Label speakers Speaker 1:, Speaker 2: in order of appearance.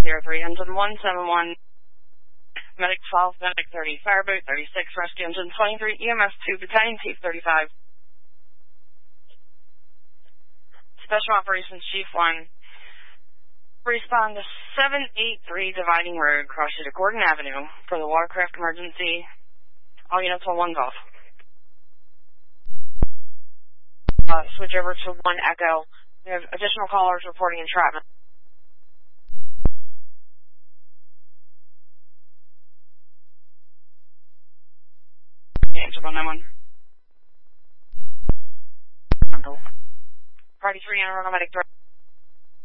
Speaker 1: 03, engine 171, medic 12, medic 30, fireboat 36, rescue engine 23, EMS 2, battalion chief 35. Special Operations Chief 1. Respond to 783 Dividing Road, cross you to Gordon Avenue for the watercraft emergency. All units on 1's off. Switch over to 1 Echo. We have additional callers reporting entrapment. Answer 191. Party 3, enter medic 3.